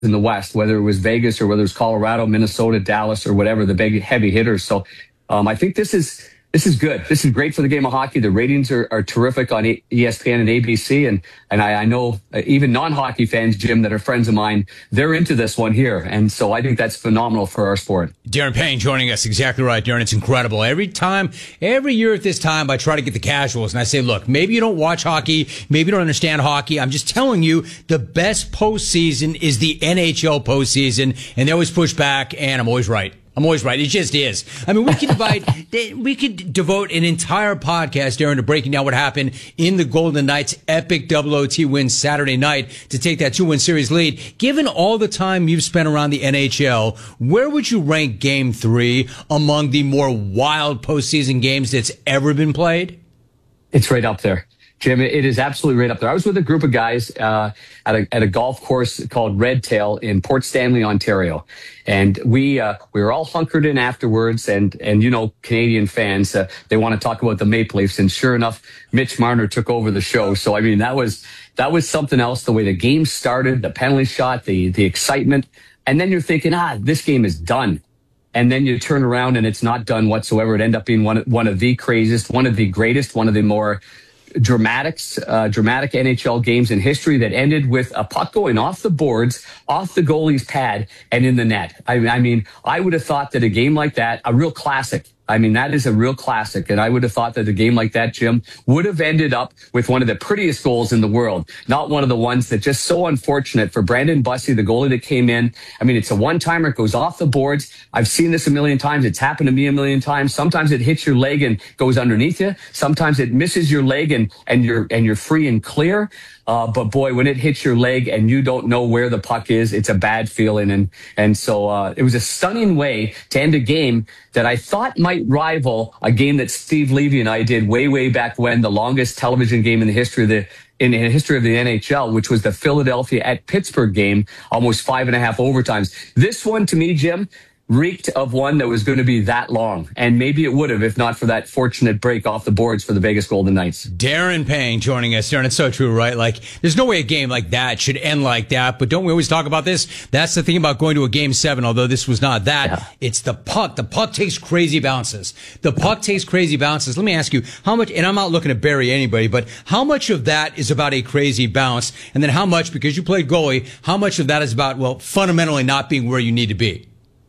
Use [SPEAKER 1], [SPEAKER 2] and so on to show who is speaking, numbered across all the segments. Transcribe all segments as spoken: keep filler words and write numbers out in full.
[SPEAKER 1] in the West, whether it was Vegas or whether it was Colorado, Minnesota, Dallas, or whatever, the big heavy hitters. So um, I think this is this is good. This is great for the game of hockey. The ratings are, are terrific on E S P N and A B C. And and I, I know even non-hockey fans, Jim, that are friends of mine, they're into this one here. And so I think that's phenomenal for our sport.
[SPEAKER 2] Darren Payne joining us. Exactly right, Darren. It's incredible. Every time, every year at this time, I try to get the casuals and I say, look, maybe you don't watch hockey. Maybe you don't understand hockey. I'm just telling you the best postseason is the N H L postseason. And they always push back and I'm always right. I'm always right. It just is. I mean, we could divide, we could devote an entire podcast, Darren, to breaking down what happened in the Golden Knights' epic double O T win Saturday night to take that two one series lead. Given all the time you've spent around the N H L, where would you rank Game Three among the more wild postseason games that's ever been played?
[SPEAKER 1] It's right up there, Jim. It is absolutely right up there. I was with a group of guys uh, at a at a golf course called Red Tail in Port Stanley, Ontario, and we uh, we were all hunkered in afterwards. And and you know, Canadian fans, uh, they want to talk about the Maple Leafs, and sure enough, Mitch Marner took over the show. So I mean, that was that was something else. The way the game started, the penalty shot, the the excitement, and then you're thinking, ah, this game is done. And then you turn around and it's not done whatsoever. It ended up being one one of the craziest, one of the greatest, one of the more dramatics, uh, dramatic N H L games in history that ended with a puck going off the boards, off the goalie's pad, and in the net. I, I mean, I would have thought that a game like that, a real classic, I mean, that is a real classic. And I would have thought that a game like that, Jim, would have ended up with one of the prettiest goals in the world, not one of the ones that just so unfortunate for Brandon Bussi, the goalie that came in. I mean, it's a one-timer. It goes off the boards. I've seen this a million times. It's happened to me a million times. Sometimes it hits your leg and goes underneath you. Sometimes it misses your leg and, and you're, and you're free and clear. Uh, but boy, when it hits your leg and you don't know where the puck is, it's a bad feeling. And, and so, uh, it was a stunning way to end a game that I thought might rival a game that Steve Levy and I did way, way back when, the longest television game in the history of the, in the history of the N H L, which was the Philadelphia at Pittsburgh game, almost five and a half overtimes. This one to me, Jim, reeked of one that was going to be that long. And maybe it would have, if not for that fortunate break off the boards for the Vegas Golden Knights.
[SPEAKER 2] Darren Payne joining us. Darren, it's so true, right? Like, there's no way a game like that should end like that. But don't we always talk about this? That's the thing about going to a game seven, although this was not that. Yeah. It's the puck. The puck takes crazy bounces. The puck takes crazy bounces. Let me ask you, how much, and I'm not looking to bury anybody, but how much of that is about a crazy bounce? And then how much, because you played goalie, how much of that is about, well, fundamentally not being where you need to be?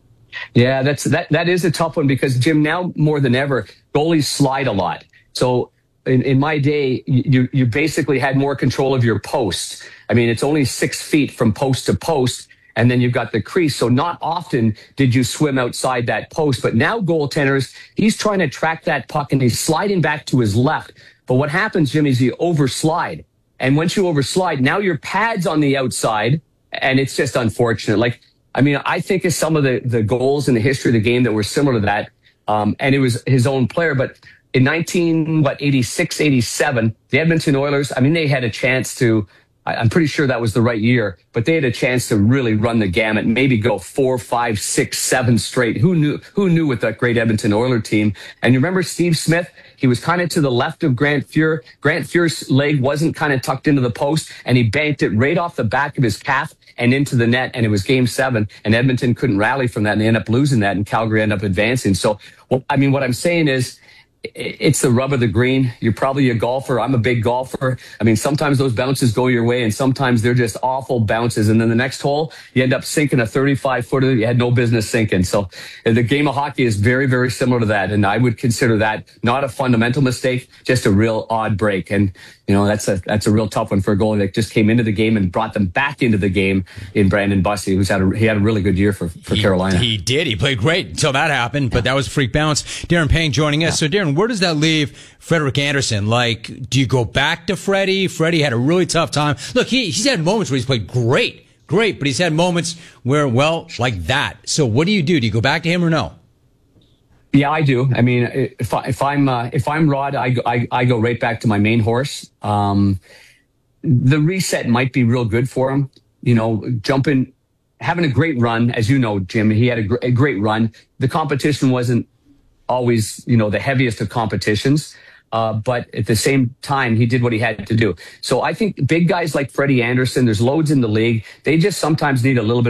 [SPEAKER 1] Yeah, that's that. That is a tough one because, Jim, now more than ever, goalies slide a lot. So in, in my day, you you basically had more control of your post. I mean, it's only six feet from post to post, and then you've got the crease. So not often did you swim outside that post. But now goaltenders, he's trying to track that puck, and he's sliding back to his left. But what happens, Jim, is you overslide. And once you overslide, now your pad's on the outside, and it's just unfortunate. Like, I mean, I think of some of the, the goals in the history of the game that were similar to that. Um, and it was his own player. But in nineteen, what, eighty-six, eighty-seven, the Edmonton Oilers, I mean, they had a chance to, I, I'm pretty sure that was the right year, but they had a chance to really run the gamut, maybe go four, five, six, seven straight. Who knew, who knew with that great Edmonton Oiler team? And you remember Steve Smith? He was kind of to the left of Grant Fuhr. Grant Fuhr's leg wasn't kind of tucked into the post, and he banked it right off the back of his calf and into the net, and it was game seven, and Edmonton couldn't rally from that, and they ended up losing that, and Calgary ended up advancing. So, well, I mean, what I'm saying is, it's the rub of the green. You're probably a golfer. I'm a big golfer. I mean, sometimes those bounces go your way, and sometimes they're just awful bounces. And then the next hole, you end up sinking a thirty-five footer you had no business sinking. So the game of hockey is very, very similar to that. And I would consider that not a fundamental mistake, just a real odd break. And, you know, that's a that's a real tough one for a goalie that just came into the game and brought them back into the game in Brandon Bussi, who's had a, he had a really good year for, for
[SPEAKER 2] he,
[SPEAKER 1] Carolina.
[SPEAKER 2] He did. He played great until that happened, but that was a freak bounce. Darren Payne joining us. Yeah. So, Darren, where does that leave Frederik Andersen? Like, do you go back to Freddie? Freddie had a really tough time. Look, he he's had moments where he's played great, great, but he's had moments where, well, like that. So what do you do? Do you go back to him or no?
[SPEAKER 1] Yeah, I do. I mean, if I, if I'm uh, if I'm Rod, I, I I go right back to my main horse. Um, the reset might be real good for him. You know, jumping, having a great run, as you know, Jim. He had a, gr- a great run. The competition wasn't always, you know, the heaviest of competitions. Uh, but at the same time, he did what he had to do. So I think big guys like Freddie Anderson, there's loads in the league. They just sometimes need a little bit